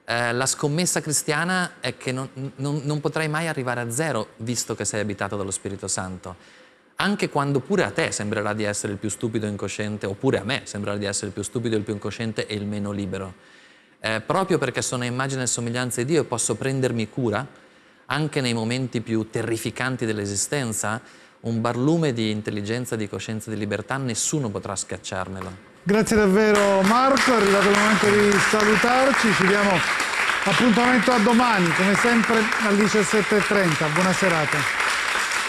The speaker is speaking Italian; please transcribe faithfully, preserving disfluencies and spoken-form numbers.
Eh, la scommessa cristiana è che non, non, non potrai mai arrivare a zero, visto che sei abitato dallo Spirito Santo. Anche quando pure a te sembrerà di essere il più stupido e incosciente, oppure a me sembrerà di essere il più stupido, il più incosciente e il meno libero. Eh, proprio perché sono a immagine e somiglianza di Dio e posso prendermi cura, anche nei momenti più terrificanti dell'esistenza, un barlume di intelligenza, di coscienza, di libertà, nessuno potrà scacciarmelo. Grazie davvero Marco, è arrivato il momento di salutarci, ci diamo appuntamento a domani, come sempre alle diciassette e trenta. Buona serata.